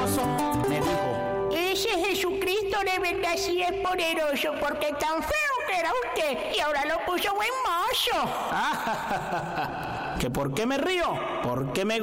poderoso, me dijo: ese Jesucristo de verdad sí es poderoso, porque tan feo que era usted y ahora lo puso buen mozo. ¿Que por qué me río? Porque me